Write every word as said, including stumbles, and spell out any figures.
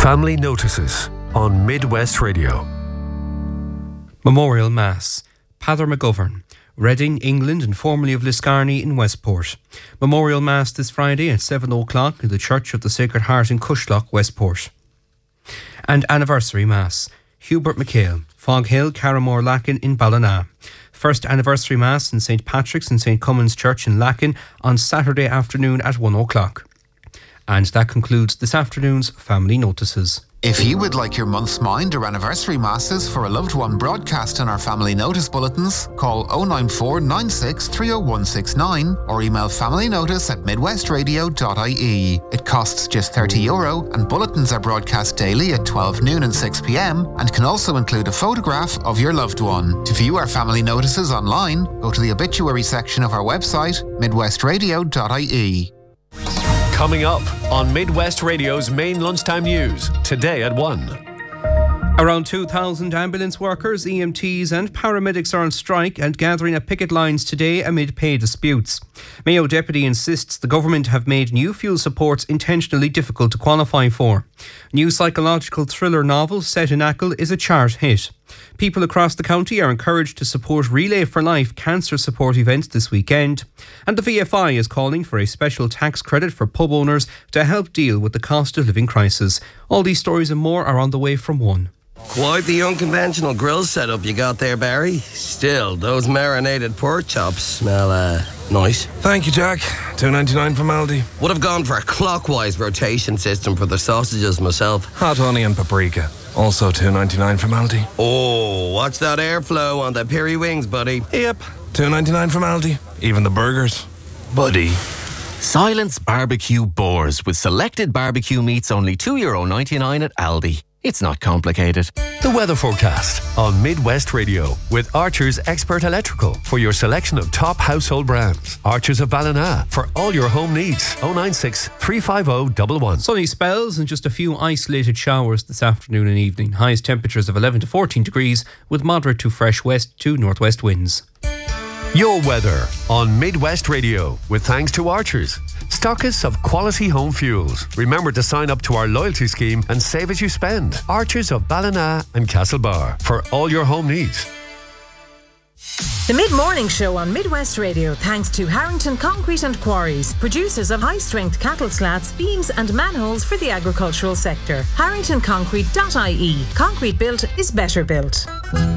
Family Notices on Midwest Radio. Memorial Mass. Pather McGovern, Reading, England, and formerly of Liscarney in Westport. Memorial Mass this Friday at seven o'clock in the Church of the Sacred Heart in Cushlock, Westport. And Anniversary Mass. Hubert McHale, Fog Hill, Carramore Lacken in Ballina. First Anniversary Mass in Saint Patrick's and Saint Cummins Church in Lacken on Saturday afternoon at one o'clock. And that concludes this afternoon's Family Notices. If you would like your month's mind or anniversary masses for a loved one broadcast in our Family Notice bulletins, call oh nine four nine six three oh one six nine or email familynotice at midwestradio dot I E. It costs just thirty euro and bulletins are broadcast daily at twelve noon and six p.m. and can also include a photograph of your loved one. To view our Family Notices online, go to the obituary section of our website, midwestradio dot I E. Coming up on Midwest Radio's main lunchtime news, today at one. Around two thousand ambulance workers, E M Ts and paramedics are on strike and gathering at picket lines today amid pay disputes. Mayo Deputy insists the government have made new fuel supports intentionally difficult to qualify for. New psychological thriller novel set in Achill is a chart hit. People across the county are encouraged to support Relay for Life cancer support events this weekend. And the V F I is calling for a special tax credit for pub owners to help deal with the cost of living crisis. All these stories and more are on the way from one. Quite the unconventional grill setup you got there, Barry. Still, those marinated pork chops smell, uh, nice. Thank you, Jack. two ninety-nine from Aldi. Would have gone for a clockwise rotation system for the sausages myself. Hot honey and paprika. Also two ninety-nine from Aldi. Oh, watch that airflow on the peri wings, buddy. Yep. two ninety-nine from Aldi. Even the burgers. Buddy. Silence Barbecue Boars with selected barbecue meats only two euro ninety-nine at Aldi. It's not complicated. The weather forecast on Midwest Radio with Archer's Expert Electrical for your selection of top household brands. Archer's of Ballina for all your home needs. oh nine six three five oh one one. Sunny spells and just a few isolated showers this afternoon and evening. Highest temperatures of eleven to fourteen degrees with moderate to fresh west to northwest winds. Your weather on Midwest Radio with thanks to Archer's, stockists of quality home fuels. Remember to sign up to our loyalty scheme and save as you spend. Archer's of Ballina and Castlebar for all your home needs. The Mid-Morning Show on Midwest Radio thanks to Harrington Concrete and Quarries, producers of high-strength cattle slats, beams and manholes for the agricultural sector. harrington concrete dot I E. Concrete built is better built.